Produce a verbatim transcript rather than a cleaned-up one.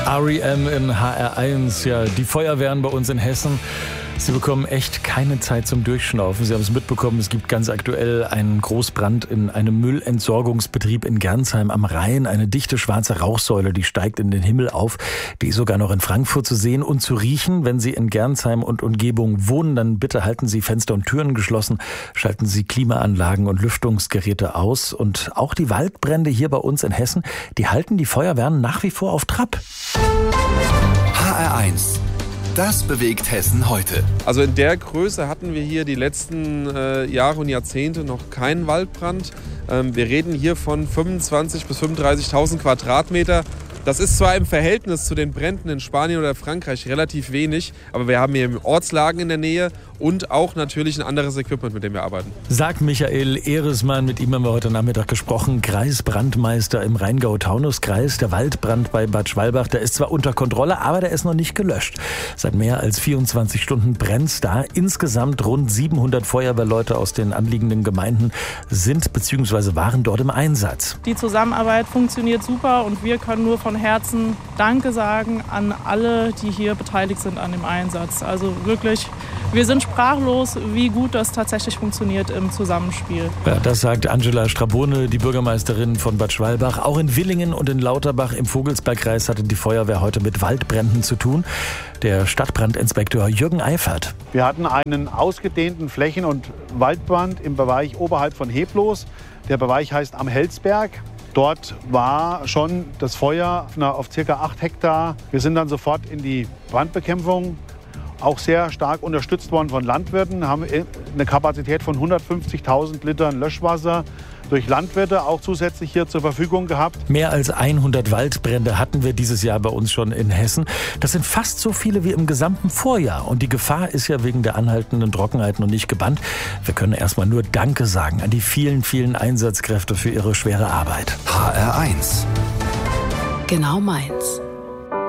R E M in H R eins, ja, die Feuerwehren bei uns in Hessen. Sie bekommen echt keine Zeit zum Durchschnaufen. Sie haben es mitbekommen, es gibt ganz aktuell einen Großbrand in einem Müllentsorgungsbetrieb in Gernsheim am Rhein. Eine dichte schwarze Rauchsäule, die steigt in den Himmel auf. Die ist sogar noch in Frankfurt zu sehen und zu riechen. Wenn Sie in Gernsheim und Umgebung wohnen, dann bitte halten Sie Fenster und Türen geschlossen. Schalten Sie Klimaanlagen und Lüftungsgeräte aus. Und auch die Waldbrände hier bei uns in Hessen, die halten die Feuerwehren nach wie vor auf Trab. H R eins. Das bewegt Hessen heute. Also in der Größe hatten wir hier die letzten äh, Jahre und Jahrzehnte noch keinen Waldbrand. Ähm, wir reden hier von fünfundzwanzigtausend bis fünfunddreißigtausend Quadratmeter. Das ist zwar im Verhältnis zu den Bränden in Spanien oder Frankreich relativ wenig, aber wir haben hier Ortslagen in der Nähe und auch natürlich ein anderes Equipment, mit dem wir arbeiten. Sagt Michael Ehresmann, mit ihm haben wir heute Nachmittag gesprochen, Kreisbrandmeister im Rheingau-Taunus-Kreis. Der Waldbrand bei Bad Schwalbach, der ist zwar unter Kontrolle, aber der ist noch nicht gelöscht. Seit mehr als vierundzwanzig Stunden brennt's da. Insgesamt rund siebenhundert Feuerwehrleute aus den anliegenden Gemeinden sind bzw. waren dort im Einsatz. Die Zusammenarbeit funktioniert super und wir können nur von Herzen Danke sagen an alle, die hier beteiligt sind an dem Einsatz. Also wirklich, wir sind sprachlos, wie gut das tatsächlich funktioniert im Zusammenspiel. Ja, das sagt Angela Strabone, die Bürgermeisterin von Bad Schwalbach. Auch in Villingen und in Lauterbach im Vogelsbergkreis hatte die Feuerwehr heute mit Waldbränden zu tun. Der Stadtbrandinspektor Jürgen Eifert. Wir hatten einen ausgedehnten Flächen- und Waldbrand im Bereich oberhalb von Heblos. Der Bereich heißt Am Helsberg. Dort war schon das Feuer auf ca. acht Hektar. Wir sind dann sofort in die Brandbekämpfung, auch sehr stark unterstützt worden von Landwirten, haben eine Kapazität von hundertfünfzigtausend Litern Löschwasser durch Landwirte auch zusätzlich hier zur Verfügung gehabt. Mehr als hundert Waldbrände hatten wir dieses Jahr bei uns schon in Hessen. Das sind fast so viele wie im gesamten Vorjahr. Und die Gefahr ist ja wegen der anhaltenden Trockenheit noch nicht gebannt. Wir können erstmal nur Danke sagen an die vielen, vielen Einsatzkräfte für ihre schwere Arbeit. H R eins. Genau meins.